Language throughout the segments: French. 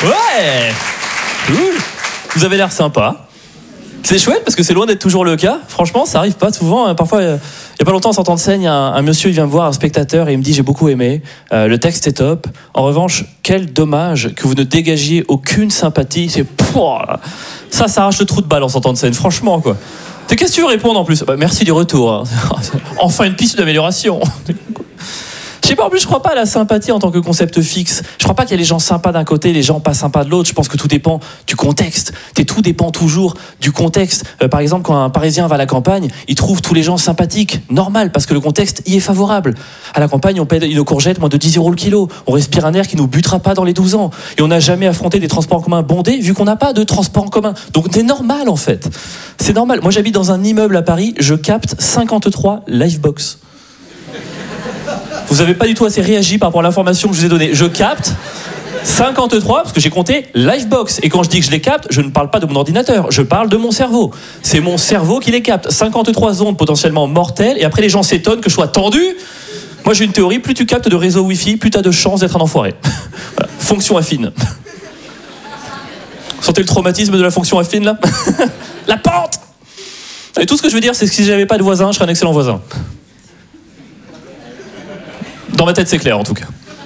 Ouais. Cool. Vous avez l'air sympa. C'est chouette parce que c'est loin d'être toujours le cas. Franchement, ça arrive pas souvent. Parfois, il y a pas longtemps, en sortant de scène, il y a un monsieur, il vient me voir, un spectateur, et il me dit j'ai beaucoup aimé. Le texte est top. En revanche, quel dommage que vous ne dégagiez aucune sympathie. C'est ça arrache le trou de balle en sortant de scène. Franchement, quoi. Qu'est-ce que tu veux répondre en plus? Merci du retour. Hein. Enfin une piste d'amélioration. Je sais pas, en plus je crois pas à la sympathie en tant que concept fixe. Je crois pas qu'il y a les gens sympas d'un côté et les gens pas sympas de l'autre. Je pense que tout dépend du contexte. Tout dépend toujours du contexte. Par exemple, quand un Parisien va à la campagne, il trouve tous les gens sympathiques. Normal, parce que le contexte y est favorable. À la campagne, on paie nos courgettes moins de 10 € le kilo. On respire un air qui nous butera pas dans les 12 ans. Et on n'a jamais affronté des transports en commun bondés vu qu'on n'a pas de transport en commun. Donc c'est normal en fait. C'est normal. Moi j'habite dans un immeuble à Paris, je capte 53 Livebox. Vous n'avez pas du tout assez réagi par rapport à l'information que je vous ai donnée. Je capte 53, parce que j'ai compté Livebox. Et quand je dis que je les capte, je ne parle pas de mon ordinateur, je parle de mon cerveau. C'est mon cerveau qui les capte. 53 ondes potentiellement mortelles, et après les gens s'étonnent que je sois tendu. Moi j'ai une théorie, plus tu captes de réseau Wi-Fi, plus tu as de chances d'être un enfoiré. Voilà. Fonction affine. Vous sentez le traumatisme de la fonction affine là? La pente! Et tout ce que je veux dire, c'est que si j'avais pas de voisin, je serais un excellent voisin. Dans ma tête, c'est clair, en tout cas.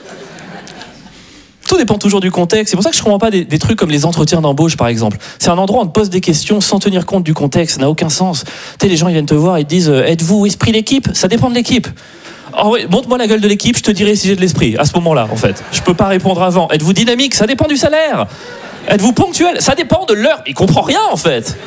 Tout dépend toujours du contexte. C'est pour ça que je ne comprends pas des trucs comme les entretiens d'embauche, par exemple. C'est un endroit où on te pose des questions sans tenir compte du contexte. Ça n'a aucun sens. Tu sais, les gens, ils viennent te voir et te disent « Êtes-vous esprit d'équipe ?» Ça dépend de l'équipe. Oh oui, montre-moi la gueule de l'équipe, je te dirai si j'ai de l'esprit. À ce moment-là, en fait. Je peux pas répondre avant. Êtes-vous dynamique? Ça dépend du salaire. Êtes-vous ponctuel? Ça dépend de l'heure. Il comprend rien, en fait.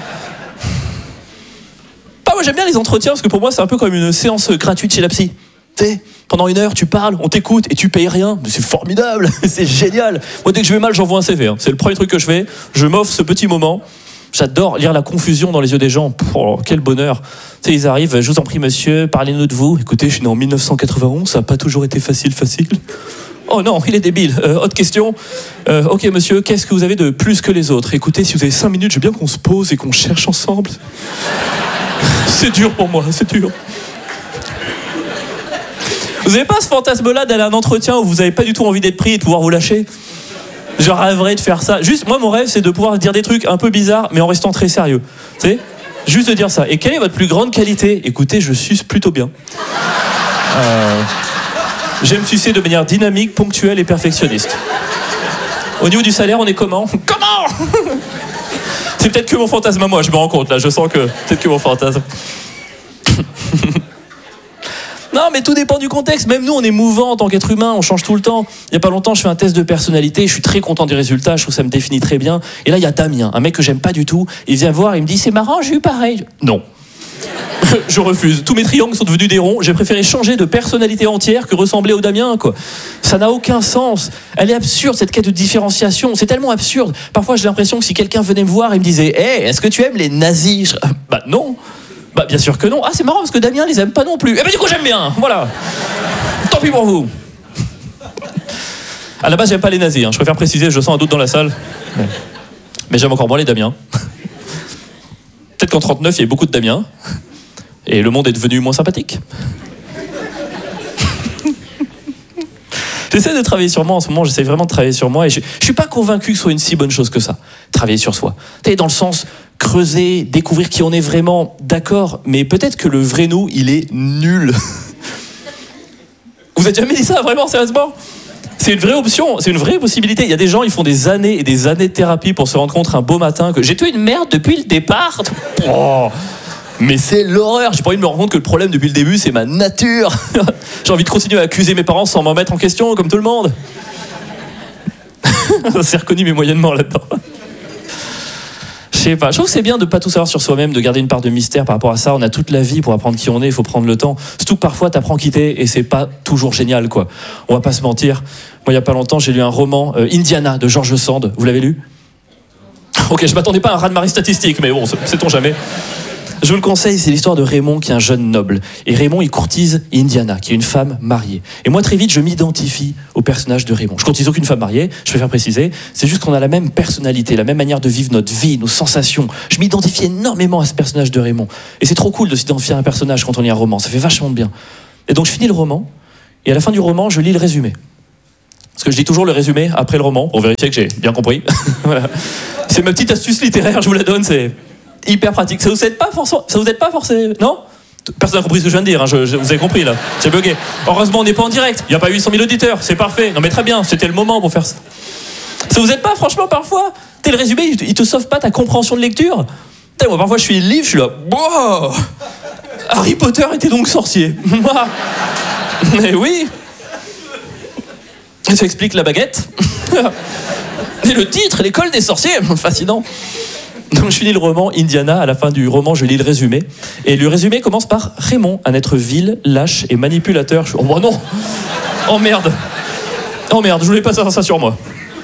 Moi, j'aime bien les entretiens parce que pour moi, c'est un peu comme une séance gratuite chez la psy. Tu sais, pendant 1 heure, tu parles, on t'écoute et tu payes rien. Mais c'est formidable, c'est génial. Moi, dès que je vais mal, j'envoie un CV. Hein. C'est le premier truc que je fais. Je m'offre ce petit moment. J'adore lire la confusion dans les yeux des gens. Oh, quel bonheur. Tu sais, ils arrivent, je vous en prie, monsieur, parlez-nous de vous. Écoutez, je suis né en 1991, ça n'a pas toujours été facile. Oh non, il est débile. Autre question. Ok, monsieur, qu'est-ce que vous avez de plus que les autres? Écoutez, si vous avez 5 minutes, je veux bien qu'on se pose et qu'on cherche ensemble. C'est dur pour moi, c'est dur. Vous n'avez pas ce fantasme-là d'aller à un entretien où vous n'avez pas du tout envie d'être pris et de pouvoir vous lâcher? Je rêverais de faire ça. Juste, moi, mon rêve, c'est de pouvoir dire des trucs un peu bizarres, mais en restant très sérieux. Tu sais? Juste de dire ça. Et quelle est votre plus grande qualité? Écoutez, je suce plutôt bien. J'aime sucer de manière dynamique, ponctuelle et perfectionniste. Au niveau du salaire, on est comment? Comment? C'est peut-être que mon fantasme à moi, je me rends compte là, je sens que peut-être que mon fantasme. Non, mais tout dépend du contexte. Même nous, on est mouvant en tant qu'être humain, on change tout le temps. Il y a pas longtemps, je fais un test de personnalité, je suis très content du résultat, je trouve que ça me définit très bien. Et là, il y a Damien, un mec que j'aime pas du tout. Il vient voir, il me dit c'est marrant, j'ai eu pareil. Non. Je refuse. Tous mes triangles sont devenus des ronds. J'ai préféré changer de personnalité entière que ressembler au Damien, quoi. Ça n'a aucun sens. Elle est absurde, cette quête de différenciation. C'est tellement absurde. Parfois, j'ai l'impression que si quelqu'un venait me voir et me disait « Hey, est-ce que tu aimes les nazis ?» Bah non. Bah bien sûr que non. Ah, c'est marrant parce que Damien les aime pas non plus. Eh ben du coup, j'aime bien. Voilà. Tant pis pour vous. À la base, j'aime pas les nazis. Hein. Je préfère préciser, je sens un doute dans la salle. Mais j'aime encore moins les Damiens. Peut-être qu'en 39, il y avait beaucoup de Damiens. Et le monde est devenu moins sympathique. J'essaie de travailler sur moi en ce moment, j'essaie vraiment de travailler sur moi et je suis pas convaincu que ce soit une si bonne chose que ça, travailler sur soi. T'es dans le sens creuser, découvrir qui on est vraiment, d'accord, mais peut-être que le vrai nous, il est nul. Vous avez jamais dit ça, vraiment, sérieusement? C'est une vraie option, c'est une vraie possibilité. Il y a des gens, ils font des années et des années de thérapie pour se rendre compte un beau matin que j'étais une merde depuis le départ. Oh, mais c'est l'horreur. J'ai pas envie de me rendre compte que le problème depuis le début, c'est ma nature. J'ai envie de continuer à accuser mes parents sans m'en mettre en question, comme tout le monde. Ça s'est reconnu, mais moyennement là-dedans. Je sais pas. Je trouve que c'est bien de pas tout savoir sur soi-même, de garder une part de mystère par rapport à ça. On a toute la vie pour apprendre qui on est, il faut prendre le temps. Surtout que parfois t'apprends qui t'es et c'est pas toujours génial, quoi. On va pas se mentir. Moi, il y a pas longtemps, j'ai lu un roman, Indiana, de George Sand. Vous l'avez lu? Ok, je m'attendais pas à un raz-de-marée statistique, mais bon, sait-on jamais. Je vous le conseille, c'est l'histoire de Raymond qui est un jeune noble. Et Raymond, il courtise Indiana, qui est une femme mariée. Et moi, très vite, je m'identifie au personnage de Raymond. Je courtise aucune femme mariée, je préfère préciser. C'est juste qu'on a la même personnalité, la même manière de vivre notre vie, nos sensations. Je m'identifie énormément à ce personnage de Raymond. Et c'est trop cool de s'identifier à un personnage quand on lit un roman. Ça fait vachement de bien. Et donc, je finis le roman. Et à la fin du roman, je lis le résumé. Parce que je dis toujours le résumé après le roman, pour vérifier que j'ai bien compris. Voilà. C'est ma petite astuce littéraire, je vous la donne, c'est hyper pratique. Ça vous aide pas forcément, non? Personne n'a compris ce que je viens de dire, hein, vous avez compris là, j'ai bugué. Heureusement on n'est pas en direct, il n'y a pas 800 000 auditeurs, c'est parfait. Non mais très bien, c'était le moment pour faire ça. Ça vous aide pas franchement parfois? T'es le résumé, il te sauve pas ta compréhension de lecture. Moi parfois je suis le livre, je suis là, wow, Harry Potter était donc sorcier. Mais oui. Ça explique la baguette. Et le titre, l'école des sorciers, fascinant. Donc je finis le roman Indiana, à la fin du roman je lis le résumé. Et le résumé commence par Raymond, un être vil, lâche et manipulateur. Oh bah non. Oh merde, je voulais pas savoir ça sur moi.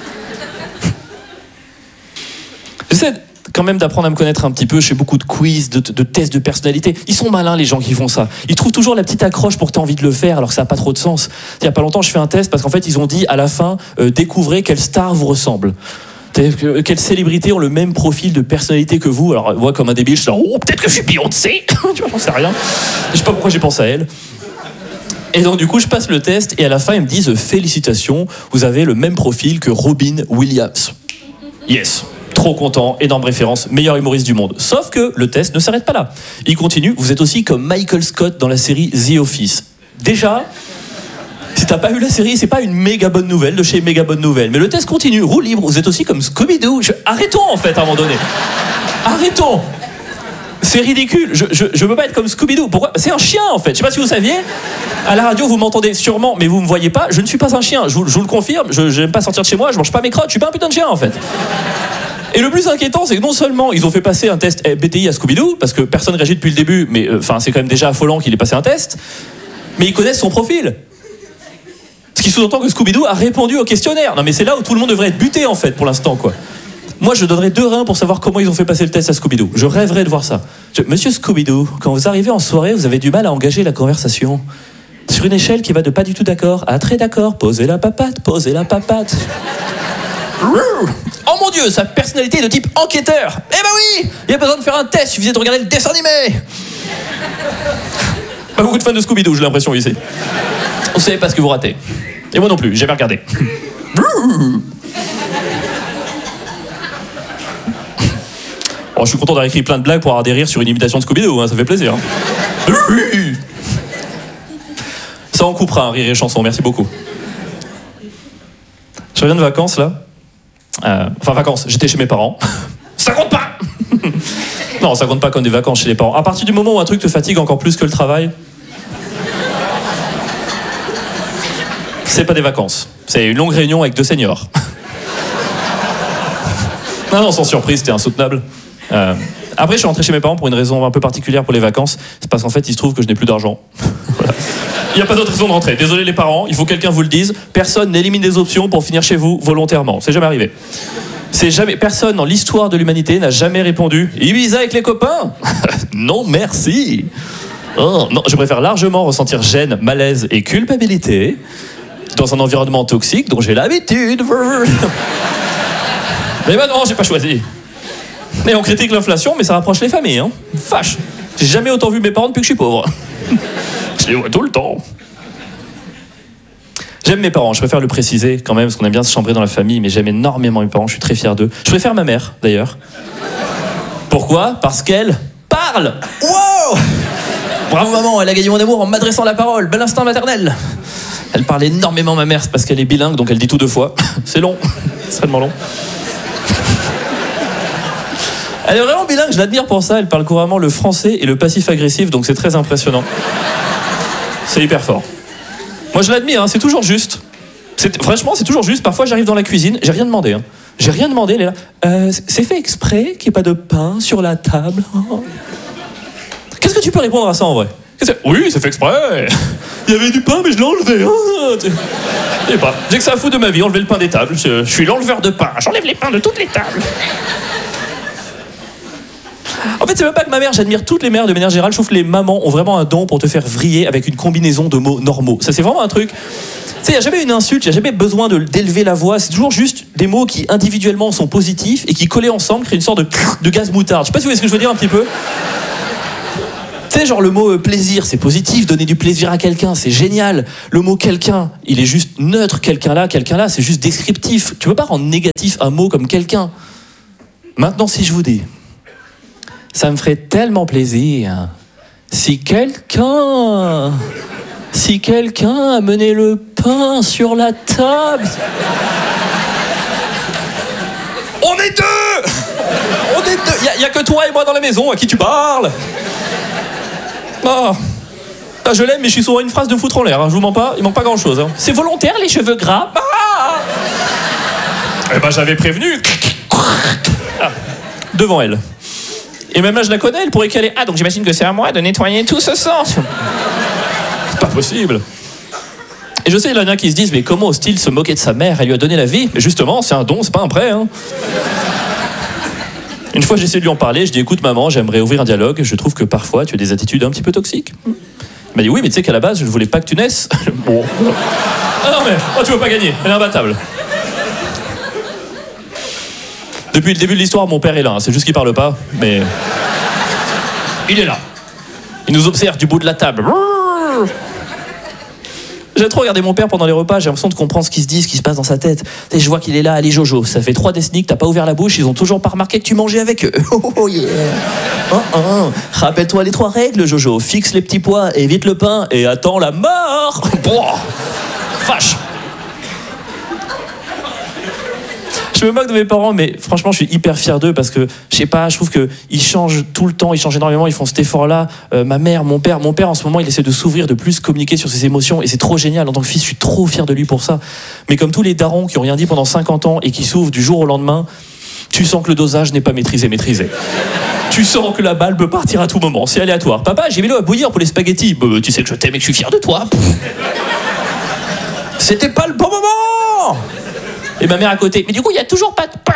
J'essaie quand même d'apprendre à me connaître un petit peu. Je fais beaucoup de quiz, de tests de personnalité. Ils sont malins les gens qui font ça. Ils trouvent toujours la petite accroche pour que tu aies envie de le faire alors que ça n'a pas trop de sens. Il y a pas longtemps je fais un test parce qu'en fait ils ont dit à la fin découvrez quelle star vous ressemble. Quelles célébrités ont le même profil de personnalité que vous? Alors moi comme un débile je suis là, oh peut-être que je suis Beyoncé. Tu vois, j'en sais rien. Je sais pas pourquoi j'ai pensé à elle. Et donc du coup je passe le test et à la fin ils me disent félicitations, vous avez le même profil que Robin Williams. Yes. Trop content, énorme référence, meilleur humoriste du monde. Sauf que le test ne s'arrête pas là. Il continue, vous êtes aussi comme Michael Scott dans la série The Office. Déjà, si t'as pas vu la série, c'est pas une méga bonne nouvelle de chez méga bonne nouvelle. Mais le test continue, roue libre, vous êtes aussi comme Scooby-Doo. Arrêtons en fait à un moment donné. Arrêtons. C'est ridicule, je peux pas être comme Scooby-Doo. Pourquoi? C'est un chien en fait, je sais pas si vous saviez. À la radio vous m'entendez sûrement, mais vous me voyez pas. Je ne suis pas un chien, je vous le confirme. Je n'aime pas sortir de chez moi, je mange pas mes crottes, je suis pas un putain de chien en fait. Et le plus inquiétant, c'est que non seulement ils ont fait passer un test BTI à Scooby-Doo, parce que personne réagit depuis le début, mais c'est quand même déjà affolant qu'il ait passé un test, mais ils connaissent son profil. Ce qui sous-entend que Scooby-Doo a répondu au questionnaire. Non mais c'est là où tout le monde devrait être buté en fait pour l'instant quoi. Moi je donnerais 2 reins pour savoir comment ils ont fait passer le test à Scooby-Doo. Je rêverais de voir ça. Monsieur Scooby-Doo, quand vous arrivez en soirée, vous avez du mal à engager la conversation. Sur une échelle qui va de pas du tout d'accord à très d'accord, posez la papate, posez la papate. Oh mon Dieu, sa personnalité est de type enquêteur. Eh ben oui, il y a besoin de faire un test, il suffisait de regarder le dessin animé. Pas beaucoup de fans de Scooby-Doo, j'ai l'impression ici. Vous savez pas ce que vous ratez. Et moi non plus, j'ai jamais regardé. Oh, je suis content d'avoir écrit plein de blagues pour avoir des rires sur une imitation de Scooby-Doo, hein, ça fait plaisir. Ça en coupera un rire et chanson, merci beaucoup. Je reviens de vacances là. Enfin vacances, j'étais chez mes parents. Ça compte pas. Non, ça compte pas comme des vacances chez les parents. À partir du moment où un truc te fatigue encore plus que le travail, c'est pas des vacances. C'est une longue réunion avec 2 seniors. Non, sans surprise, c'était insoutenable. Après, je suis rentré chez mes parents pour une raison un peu particulière pour les vacances. C'est parce qu'en fait, il se trouve que je n'ai plus d'argent. Voilà. Il n'y a pas d'autre raison de rentrer. Désolé les parents, il faut que quelqu'un vous le dise. Personne n'élimine des options pour finir chez vous volontairement. C'est jamais arrivé. Personne dans l'histoire de l'humanité n'a jamais répondu « Ibiza avec les copains ?» Non, merci. Oh, non, je préfère largement ressentir gêne, malaise et culpabilité dans un environnement toxique dont j'ai l'habitude. Mais bah non, j'ai pas choisi. Mais on critique l'inflation, mais ça rapproche les familles, hein. Fâche. J'ai jamais autant vu mes parents depuis que je suis pauvre. Je les vois tout le temps. J'aime mes parents, je préfère le préciser quand même, parce qu'on aime bien se chambrer dans la famille, mais j'aime énormément mes parents, je suis très fier d'eux. Je préfère ma mère, d'ailleurs. Pourquoi? Parce qu'elle parle. Wow! Bravo maman, elle a gagné mon amour en m'adressant la parole. Bel instinct maternel. Elle parle énormément ma mère, c'est parce qu'elle est bilingue, donc elle dit tout 2 fois. C'est long, extrêmement long. Elle est vraiment bilingue, je l'admire pour ça. Elle parle couramment le français et le passif agressif, donc c'est très impressionnant. C'est hyper fort. Moi je l'admire, hein, c'est toujours juste. Franchement, c'est toujours juste. Parfois j'arrive dans la cuisine, j'ai rien demandé. Hein. J'ai rien demandé, elle est là. C'est fait exprès qu'il n'y ait pas de pain sur la table. Oh. Qu'est-ce que tu peux répondre à ça en vrai? Oui, c'est fait exprès. Il y avait du pain, mais je l'ai enlevé. Je sais pas. J'ai que ça à foutre de ma vie, enlever le pain des tables. Je suis l'enleveur de pain. J'enlève les pains de toutes les tables. En fait, c'est même pas que ma mère, j'admire toutes les mères de manière générale. Je trouve que les mamans ont vraiment un don pour te faire vriller avec une combinaison de mots normaux. Ça, c'est vraiment un truc. Tu sais, il n'y a jamais une insulte, il n'y a jamais besoin d'élever la voix. C'est toujours juste des mots qui individuellement sont positifs et qui collés ensemble créent une sorte de gaz moutarde. Je sais pas si vous voyez ce que je veux dire un petit peu. Tu sais, genre le mot plaisir, c'est positif, donner du plaisir à quelqu'un, c'est génial. Le mot quelqu'un, il est juste neutre, quelqu'un là, c'est juste descriptif. Tu peux pas rendre négatif un mot comme quelqu'un. Maintenant, si je vous dis, ça me ferait tellement plaisir si quelqu'un amenait le pain sur la table. On est deux. Il y a que toi et moi dans la maison, à qui tu parles? Ah, je l'aime, mais je suis sur une phrase de foutre en l'air, hein. Je vous mens pas, il manque pas grand chose. Hein. C'est volontaire, les cheveux gras. Ah, eh ben, j'avais prévenu. Ah, devant elle. Et même là, je la connais, elle pourrait caler. Ah, donc j'imagine que c'est à moi de nettoyer tout ce sang. C'est pas possible. Et je sais, il y en a qui se disent, mais comment ose-t-il se moquer de sa mère? Elle lui a donné la vie. Mais justement, c'est un don, c'est pas un prêt. Hein. Une fois, j'ai essayé de lui en parler. Je dis, écoute, maman, j'aimerais ouvrir un dialogue. Je trouve que parfois, tu as des attitudes un petit peu toxiques. Elle m'a dit, oui, mais tu sais qu'à la base, je ne voulais pas que tu naisses. Bon. Ah non, mais tu veux pas gagner. Elle est imbattable. Depuis le début de l'histoire, mon père est là. Hein. C'est juste qu'il parle pas, mais il est là. Il nous observe du bout de la table. J'ai trop regardé mon père pendant les repas, j'ai l'impression de comprendre ce qui se dit, ce qui se passe dans sa tête. Et je vois qu'il est là, allez Jojo, ça fait 3 décennies que t'as pas ouvert la bouche, ils ont toujours pas remarqué que tu mangeais avec eux. Oh yeah. Rappelle-toi les 3 règles, Jojo. Fixe les petits pois, évite le pain et attends la mort. Boah. Vache. Je me moque de mes parents, mais franchement, je suis hyper fier d'eux parce que, je sais pas, je trouve qu'ils changent tout le temps, ils changent énormément, ils font cet effort-là. Ma mère, mon père, en ce moment, il essaie de s'ouvrir, de plus communiquer sur ses émotions et c'est trop génial. En tant que fils, je suis trop fier de lui pour ça. Mais comme tous les darons qui ont rien dit pendant 50 ans et qui s'ouvrent du jour au lendemain, tu sens que le dosage n'est pas maîtrisé. Tu sens que la balle peut partir à tout moment, c'est aléatoire. Papa, j'ai mis l'eau à bouillir pour les spaghettis. Tu sais que je t'aime et que je suis fier de toi. C'était pas le bon moment. Et ma mère à côté. Mais du coup, il n'y a toujours pas de pain.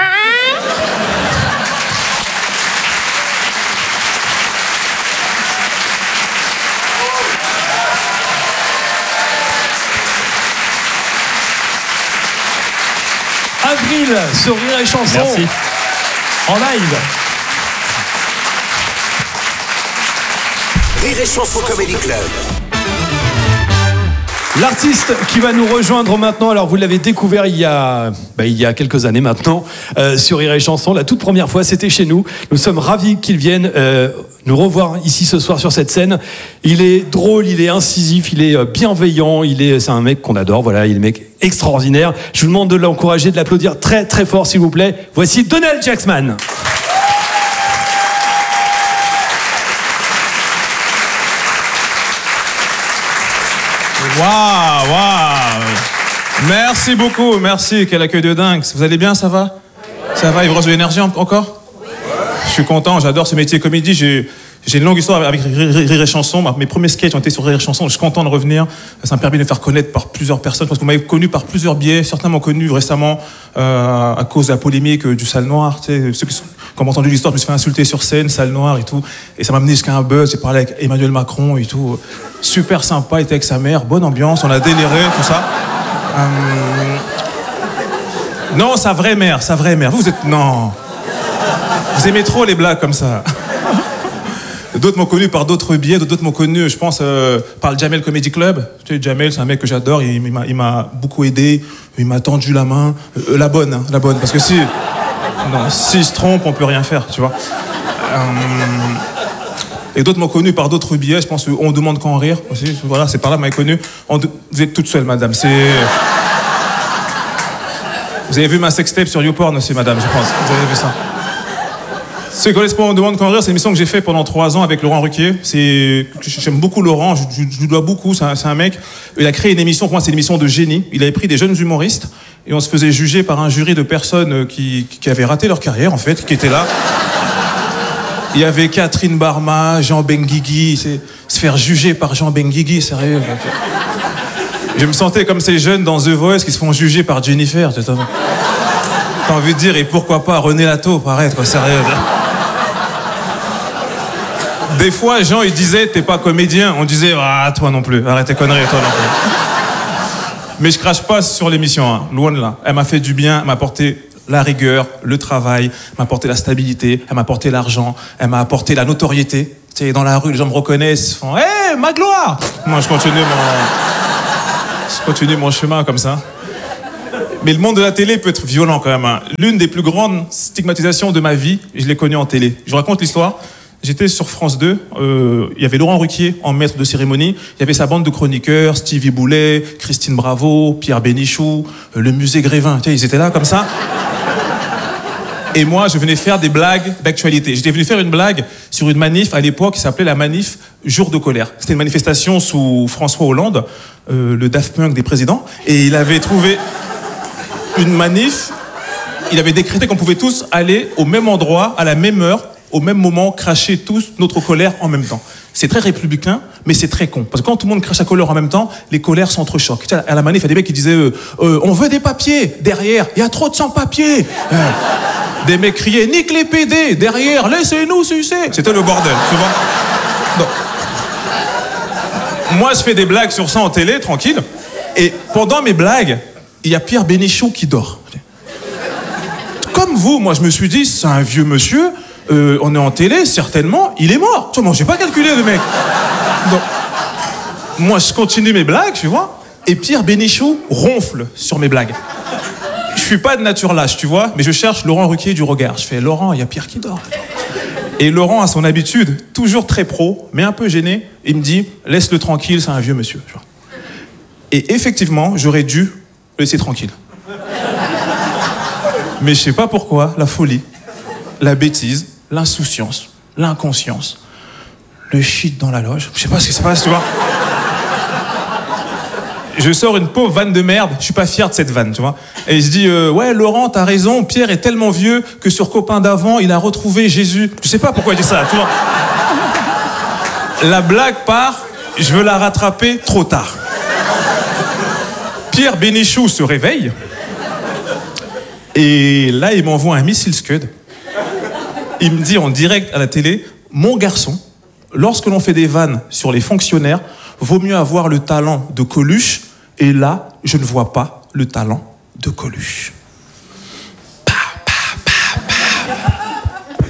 Avril sur Rire et Chanson. Merci. En live. Rire et Chanson Comedy Club. L'artiste qui va nous rejoindre maintenant, alors vous l'avez découvert il y a quelques années maintenant sur Rire et Chanson. La toute première fois, c'était chez nous. Nous sommes ravis qu'il vienne nous revoir ici ce soir sur cette scène. Il est drôle, il est incisif, il est bienveillant, c'est un mec qu'on adore. Voilà, il est un mec extraordinaire. Je vous demande de l'encourager, de l'applaudir très très fort, s'il vous plaît. Voici Donald Jacksman. Waouh. Merci beaucoup, merci. Quel accueil de dingue. Vous allez bien, ça va? Ça va, il vous reste de l'énergie encore? Je suis content, j'adore ce métier comédie. J'ai une longue histoire avec Rire et Chanson. Mes premiers sketchs ont été sur Rire et Chanson. Je suis content de revenir. Ça m'a permis de me faire connaître par plusieurs personnes. Parce que vous m'avez connu par plusieurs biais. Certains m'ont connu récemment à cause de la polémique du Salle Noire. Tu sais, ceux qui ont entendu l'histoire, je me suis fait insulter sur scène, Salle Noire et tout. Et ça m'a mené jusqu'à un buzz. J'ai parlé avec Emmanuel Macron et tout. Super sympa, il était avec sa mère. Bonne ambiance, on a déliré, tout ça. Non, sa vraie mère. Vous êtes... Non. Vous aimez trop les blagues comme ça. D'autres m'ont connu par d'autres biais, d'autres m'ont connu, je pense, par le Jamel Comedy Club. Tu sais, Jamel, c'est un mec que j'adore, il m'a beaucoup aidé, il m'a tendu la main. La bonne, parce que s'il se trompe, on peut rien faire, tu vois. Et d'autres m'ont connu par d'autres biais, je pense, on demande qu'en rire aussi. Voilà, c'est par là que vous m'avez connu. Vous êtes toute seule, madame. Vous avez vu ma sextape sur YouPorn aussi, madame, je pense. Vous avez vu ça. Ce qui correspond au Demande qu'en rire, c'est une émission que j'ai fait pendant 3 ans avec Laurent Ruquier. J'aime beaucoup Laurent, je lui dois beaucoup, c'est un mec. Il a créé une émission, pour moi c'est une émission de génie. Il avait pris des jeunes humoristes et on se faisait juger par un jury de personnes qui avaient raté leur carrière en fait, qui étaient là. Il y avait Catherine Barma, Jean Benguigui, se faire juger par Jean Benguigui, sérieux. Je me sentais comme ces jeunes dans The Voice qui se font juger par Jennifer. T'as envie de dire, et pourquoi pas René Lato, pareil, quoi, sérieux. Des fois, Jean, il disait, t'es pas comédien. On disait, ah, toi non plus, arrête tes conneries, toi non plus. Mais je crache pas sur l'émission, hein, loin de là. Elle m'a fait du bien, elle m'a apporté la rigueur, le travail, elle m'a apporté la stabilité, elle m'a apporté l'argent, elle m'a apporté la notoriété. Tu sais, dans la rue, les gens me reconnaissent, ils font « Hé, Magloire !» Moi, je continue mon chemin comme ça. Mais le monde de la télé peut être violent quand même. Hein. L'une des plus grandes stigmatisations de ma vie, je l'ai connue en télé. Je vous raconte l'histoire. J'étais sur France 2, il y avait Laurent Ruquier en maître de cérémonie, il y avait sa bande de chroniqueurs, Stevie Boulet, Christine Bravo, Pierre Bénichou, le musée Grévin, tu sais, ils étaient là comme ça. Et moi, je venais faire des blagues d'actualité. J'étais venu faire une blague sur une manif à l'époque qui s'appelait la manif Jour de colère. C'était une manifestation sous François Hollande, le Daft Punk des présidents, et il avait trouvé une manif, il avait décrété qu'on pouvait tous aller au même endroit, à la même heure, au même moment, cracher tous notre colère en même temps. C'est très républicain, mais c'est très con. Parce que quand tout le monde crache la colère en même temps, les colères s'entrechoquent. À la manif, il y a des mecs qui disaient on veut des papiers. Derrière, il y a trop de sans-papiers. Des mecs criaient nique les PD. Derrière, laissez-nous sucer. C'était le bordel, tu vois. Donc, moi, je fais des blagues sur ça en télé, tranquille. Et pendant mes blagues, il y a Pierre Bénichou qui dort. Comme vous, moi, je me suis dit, c'est un vieux monsieur. On est en télé, certainement, il est mort. Tu vois, moi, j'ai pas calculé le mec. Donc, moi, je continue mes blagues, tu vois, et Pierre Bénichou ronfle sur mes blagues. Je suis pas de nature lâche, tu vois, mais je cherche Laurent Ruquier du regard. Je fais, Laurent, il y a Pierre qui dort. Et Laurent, à son habitude, toujours très pro, mais un peu gêné, il me dit, laisse-le tranquille, c'est un vieux monsieur. Tu vois. Et effectivement, j'aurais dû le laisser tranquille. Mais je sais pas pourquoi, la folie, la bêtise, l'insouciance, l'inconscience, le shit dans la loge, je sais pas ce qui se passe, tu vois. Je sors une pauvre vanne de merde, je suis pas fier de cette vanne, tu vois. Et je dis, ouais, Laurent, t'as raison, Pierre est tellement vieux que sur Copain d'avant, il a retrouvé Jésus. Je sais pas pourquoi il dit ça, tu vois. La blague part, je veux la rattraper trop tard. Pierre Bénichou se réveille, et là, il m'envoie un missile Scud. Il me dit en direct à la télé, mon garçon, lorsque l'on fait des vannes sur les fonctionnaires, vaut mieux avoir le talent de Coluche, et là, je ne vois pas le talent de Coluche. Pa, pa, pa, pa.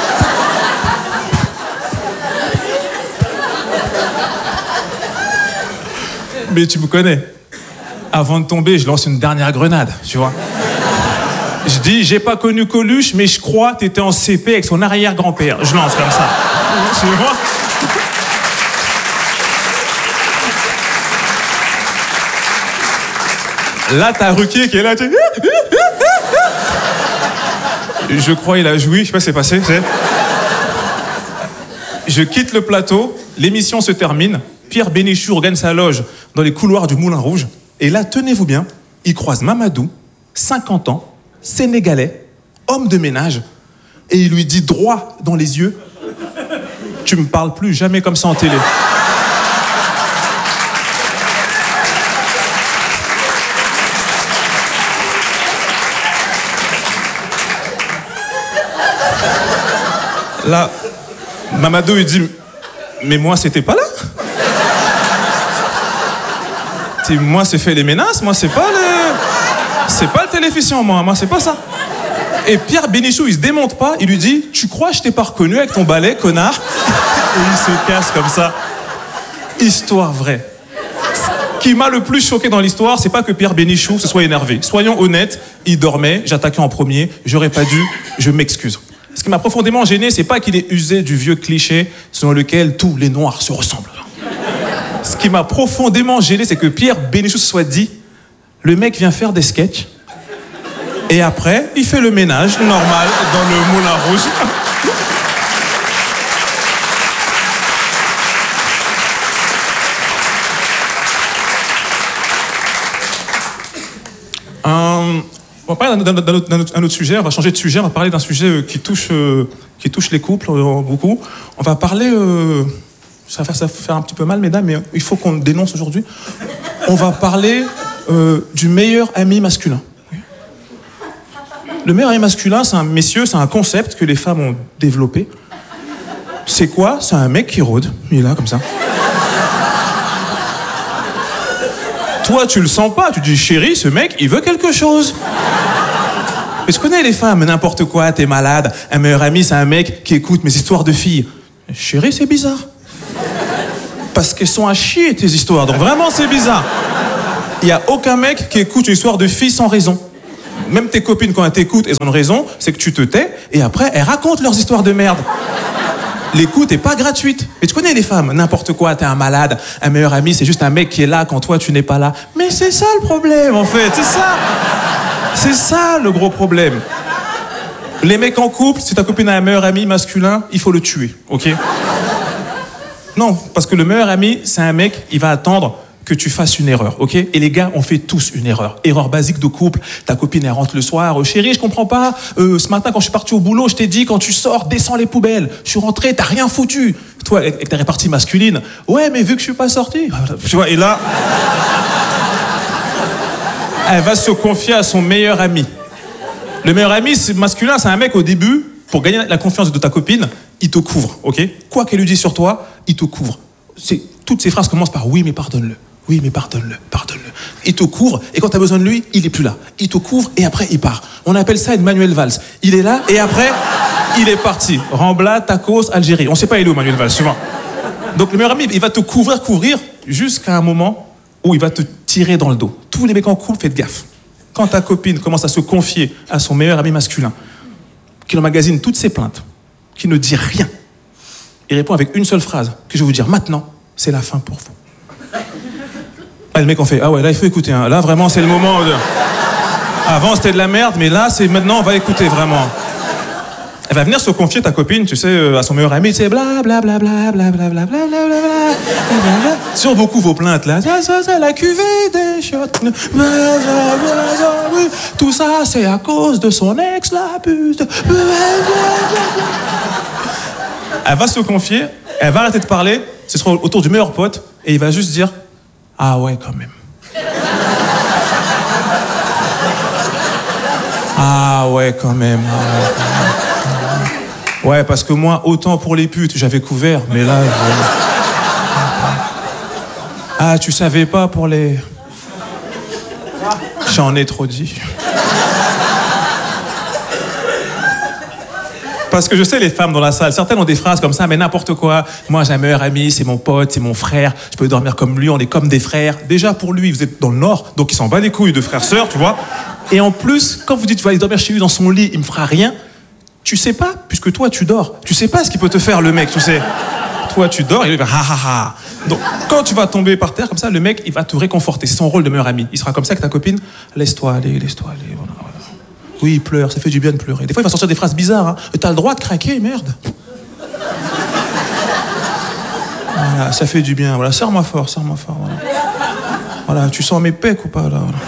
Mais tu me connais. Avant de tomber, je lance une dernière grenade, tu vois. Je dis, j'ai pas connu Coluche, mais je crois que t'étais en CP avec son arrière-grand-père. Je lance comme ça. Tu vois ? Là, t'as Ruquier qui est là. Je crois il a joui, je sais pas ce qui s'est passé. Je quitte le plateau, l'émission se termine. Pierre Bénichou regagne sa loge dans les couloirs du Moulin Rouge. Et là, tenez-vous bien, il croise Mamadou, 50 ans, sénégalais, homme de ménage, et il lui dit droit dans les yeux, tu me parles plus jamais comme ça en télé. Là, Mamadou il dit, mais moi c'était pas là. Moi c'est fait les menaces, moi c'est pas le téléficient, moi c'est pas ça. Et Pierre Bénichou il se démonte pas, il lui dit, tu crois que je t'ai pas reconnu avec ton balai, connard? Et il se casse comme ça. Histoire vraie. Ce qui m'a le plus choqué dans l'histoire, c'est pas que Pierre Bénichou se soit énervé. Soyons honnêtes, il dormait, j'attaquais en premier, j'aurais pas dû, je m'excuse. Ce qui m'a profondément gêné, c'est pas qu'il ait usé du vieux cliché selon lequel tous les noirs se ressemblent. Ce qui m'a profondément gêné, c'est que Pierre Bénichou se soit dit, le mec vient faire des sketchs, et après, il fait le ménage normal dans le Moulin Rouge. On va parler d'un autre sujet, on va changer de sujet, on va parler d'un sujet qui touche les couples beaucoup. On va parler, ça va faire un petit peu mal, mesdames, mais il faut qu'on le dénonce aujourd'hui. On va parler du meilleur ami masculin. Le meilleur ami masculin, c'est un concept que les femmes ont développé. C'est quoi? C'est un mec qui rôde, il est là comme ça. Toi, tu le sens pas, tu dis chérie, ce mec, il veut quelque chose. Mais je connais les femmes, n'importe quoi, t'es malade. Un meilleur ami, c'est un mec qui écoute mes histoires de filles. Chérie, c'est bizarre. Parce qu'elles sont à chier, tes histoires. Donc vraiment, c'est bizarre. Il n'y a aucun mec qui écoute une histoire de fille sans raison. Même tes copines, quand elles t'écoutent, elles ont une raison, c'est que tu te tais, et après, elles racontent leurs histoires de merde. L'écoute est pas gratuite. Et tu connais les femmes, n'importe quoi, t'es un malade, un meilleur ami, c'est juste un mec qui est là quand toi, tu n'es pas là. Mais c'est ça le problème, en fait, c'est ça. C'est ça, le gros problème. Les mecs en couple, si ta copine a un meilleur ami masculin, il faut le tuer, ok? Non, parce que le meilleur ami, c'est un mec, il va attendre que tu fasses une erreur, ok? Et les gars, on fait tous une erreur. Erreur basique de couple. Ta copine, elle rentre le soir. Chérie, je comprends pas. Ce matin, quand je suis parti au boulot, je t'ai dit, quand tu sors, descends les poubelles. Je suis rentré, t'as rien foutu. Toi, avec ta répartie masculine. Ouais, mais vu que je suis pas sorti. Tu vois, et là, elle va se confier à son meilleur ami. Le meilleur ami masculin, c'est un mec au début, pour gagner la confiance de ta copine, il te couvre, ok? Quoi qu'elle lui dise sur toi, il te couvre. Toutes ces phrases commencent par oui, mais pardonne-le. Oui, mais pardonne-le, pardonne-le. Il te couvre, et quand tu as besoin de lui, il est plus là. Il te couvre, et après, il part. On appelle ça une Manuel Valls. Il est là, et après, il est parti. Rambla, Tacos, Algérie. On sait pas il est où, Manuel Valls, souvent. Donc, le meilleur ami, il va te couvrir, jusqu'à un moment où il va te tirer dans le dos. Tous les mecs en couple, faites gaffe. Quand ta copine commence à se confier à son meilleur ami masculin, qui emmagasine toutes ses plaintes, qui ne dit rien, il répond avec une seule phrase, que je vais vous dire maintenant, c'est la fin pour vous. Ah, le mec, on fait, ah ouais, là, il faut écouter. Hein. Là, vraiment, c'est le moment de... Avant, c'était de la merde, mais là, c'est maintenant, on va écouter, vraiment. Elle va venir se confier, ta copine, tu sais, à son meilleur ami, tu sais, bla bla bla bla bla bla bla bla bla bla bla. Sur beaucoup vos plaintes, là. La cuvée des chiottes. Tout ça, c'est à cause de son ex, la pute. Elle va se confier, elle va arrêter de parler, ce sera autour du meilleur pote, et il va juste dire, ah ouais, quand même. Ah ouais, quand même. Ouais, parce que moi, autant pour les putes, j'avais couvert, mais là... Ah, tu savais pas pour les... J'en ai trop dit. Parce que je sais les femmes dans la salle, certaines ont des phrases comme ça, mais n'importe quoi. Moi, j'ai un meilleur ami, c'est mon pote, c'est mon frère. Je peux dormir comme lui, on est comme des frères. Déjà, pour lui, vous êtes dans le Nord, donc il s'en bat les couilles de frères-sœurs, tu vois. Et en plus, quand vous dites, tu vas aller dormir chez lui dans son lit, il me fera rien. Tu sais pas, puisque toi, tu dors. Tu sais pas ce qu'il peut te faire, le mec, tu sais. Toi, tu dors, et il va ha ha ha. Donc, quand tu vas tomber par terre, comme ça, le mec, il va te réconforter. C'est son rôle de meilleur ami. Il sera comme ça avec ta copine. Laisse-toi aller, laisse-toi aller. Voilà. Oui, il pleure, ça fait du bien de pleurer. Des fois, il va sortir des phrases bizarres. Hein. T'as le droit de craquer, merde. Voilà, ça fait du bien. Voilà, serre-moi fort, serre-moi fort. Voilà. Voilà, tu sens mes pecs ou pas, là? Voilà,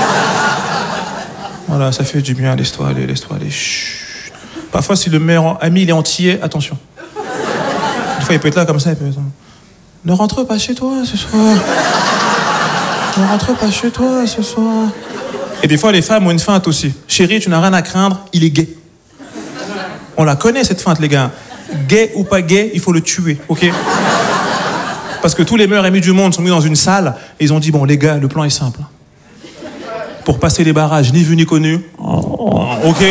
voilà, ça fait du bien. Laisse-toi aller, laisse-toi aller. Chut. Parfois, si le meilleur ami, il est entier, attention. Des fois, il peut être là comme ça, il peut être... Ne rentre pas chez toi ce soir. Ne rentre pas chez toi ce soir. Et des fois, les femmes ont une feinte aussi. Chérie, tu n'as rien à craindre, il est gay. On la connaît, cette feinte, les gars. Gay ou pas gay, il faut le tuer, ok? Parce que tous les meilleurs amis du monde sont mis dans une salle et ils ont dit, bon, les gars, le plan est simple. Pour passer les barrages, ni vu ni connu. Ok?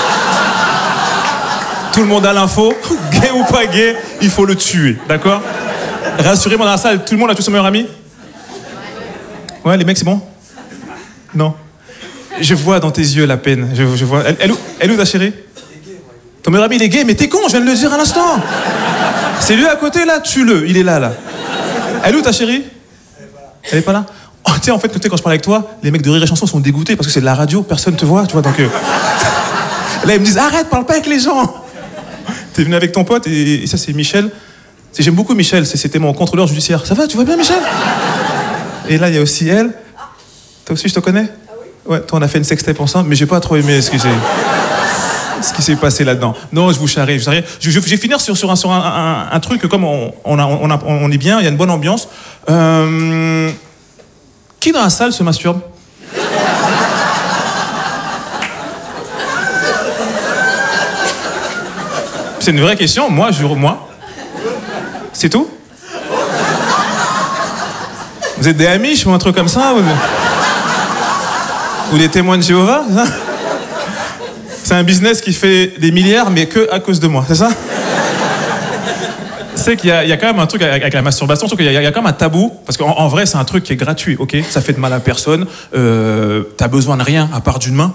Tout le monde a l'info. Gay ou pas gay, il faut le tuer, d'accord? Rassurez-moi, dans la salle, tout le monde a tous son meilleur ami? Ouais, les mecs, c'est bon? Non. Je vois dans tes yeux la peine. Je vois. Elle est où ta chérie? Ton meilleur ami, il est gay, mais t'es con, je viens de le dire à l'instant. C'est lui à côté, là, tue-le. Il est là, là. Elle est où ta chérie? Elle est pas là? Oh, tiens, en fait, quand je parle avec toi, les mecs de Rire et Chanson sont dégoûtés parce que c'est de la radio, personne te voit, tu vois, donc... Là, ils me disent, arrête, parle pas avec les gens. T'es venu avec ton pote, et ça, c'est Michel. J'aime beaucoup Michel, c'était mon contrôleur judiciaire. Ça va, tu vas bien, Michel? Et là, il y a aussi elle. Toi aussi, je te connais? Ouais, toi, on a fait une sextape ensemble, mais j'ai pas trop aimé ce qui s'est passé là-dedans. Non, je vous charrie. Je vais finir sur un truc, comme on est bien, il y a une bonne ambiance. Qui dans la salle se masturbe? C'est une vraie question, moi. C'est tout? Vous êtes des Amish ou un truc comme ça? Ou des témoins de Jéhovah, c'est ça? C'est un business qui fait des milliards, mais que à cause de moi, c'est ça? sais qu'il y a quand même un truc avec la masturbation, je trouve qu'il y a quand même un tabou, parce qu'en vrai, c'est un truc qui est gratuit, ok? Ça fait de mal à personne, t'as besoin de rien à part d'une main.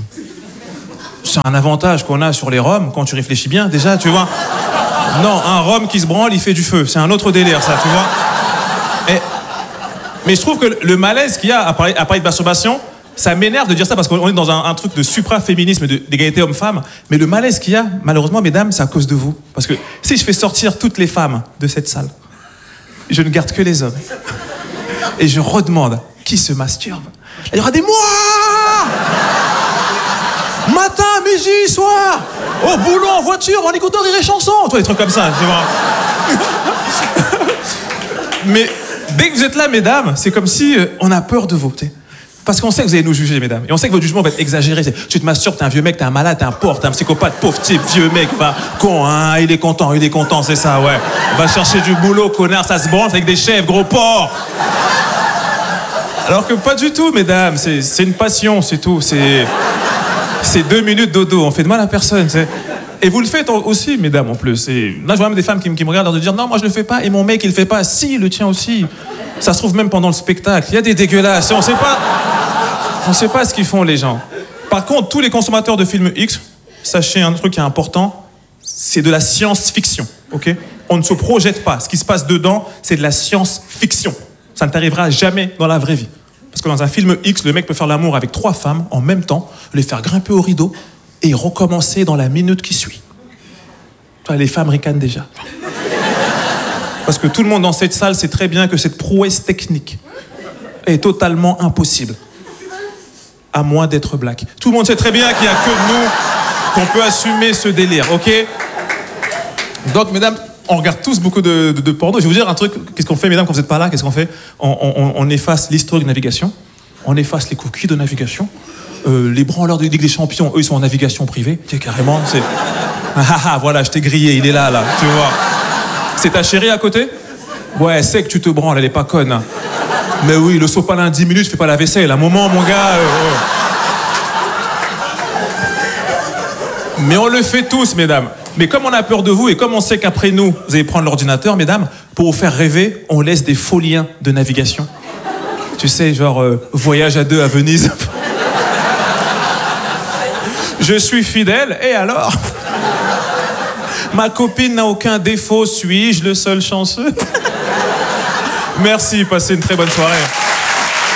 C'est un avantage qu'on a sur les Roms, quand tu réfléchis bien, déjà, tu vois. Non, un Rom qui se branle, il fait du feu. C'est un autre délire, ça, tu vois. Mais je trouve que le malaise qu'il y a à parler de masturbation, ça m'énerve de dire ça parce qu'on est dans un truc de supra-féminisme, d'égalité homme-femme. Mais le malaise qu'il y a, malheureusement, mesdames, c'est à cause de vous. Parce que si je fais sortir toutes les femmes de cette salle, je ne garde que les hommes. Et je redemande qui se masturbe. Il y aura des mois, matin, midi, soir, au boulot, en voiture, en écoutant Rire et Chanson. Toi, des trucs comme ça, tu vois. Mais dès que vous êtes là, mesdames, c'est comme si on a peur de vous, tu sais. Parce qu'on sait que vous allez nous juger, mesdames. Et on sait que votre jugement va être exagéré. Tu te masturbes, t'es un vieux mec, t'es un malade, t'es un porc, t'es un psychopathe, pauvre type, vieux mec, va, con, hein, il est content, c'est ça, ouais. Va chercher du boulot, connard, ça se branche avec des chèvres, gros porc. Alors que pas du tout, mesdames, c'est une passion, c'est tout. C'est 2 minutes dodo, on fait de mal à personne, tu sais. Et vous le faites aussi, mesdames, en plus. Et là, je vois même des femmes qui me regardent et dire non, moi je le fais pas, et mon mec il le fait pas. Si, il le tient aussi. Ça se trouve même pendant le spectacle. Il y a des dégueulasses. On sait pas ce qu'ils font, les gens. Par contre, tous les consommateurs de films X, sachez un truc qui est important, c'est de la science-fiction, ok? On ne se projette pas. Ce qui se passe dedans, c'est de la science-fiction. Ça ne t'arrivera jamais dans la vraie vie. Parce que dans un film X, le mec peut faire l'amour avec 3 femmes en même temps, les faire grimper au rideau et recommencer dans la minute qui suit. Les femmes ricanent déjà. Parce que tout le monde dans cette salle sait très bien que cette prouesse technique est totalement impossible. À moins d'être black. Tout le monde sait très bien qu'il n'y a que nous qu'on peut assumer ce délire, ok? Donc, mesdames, on regarde tous beaucoup de porno. Je vais vous dire un truc. Qu'est-ce qu'on fait, mesdames, quand vous n'êtes pas là? Qu'est-ce qu'on fait? On efface l'historique de navigation. On efface les cookies de navigation. Les branleurs de Ligue des Champions, eux, ils sont en navigation privée. Tu sais, carrément, c'est... Ah, voilà, je t'ai grillé, il est là, tu vois. C'est ta chérie à côté? Ouais, elle sait que tu te branles, elle est pas conne. Mais oui, le sopalin 10 minutes, je fais pas la vaisselle. À un moment, mon gars... Mais on le fait tous, mesdames. Mais comme on a peur de vous et comme on sait qu'après nous, vous allez prendre l'ordinateur, mesdames, pour vous faire rêver, on laisse des faux liens de navigation. Tu sais, genre, voyage à 2 à Venise. Je suis fidèle, et alors? Ma copine n'a aucun défaut, suis-je le seul chanceux? Merci, passez une très bonne soirée.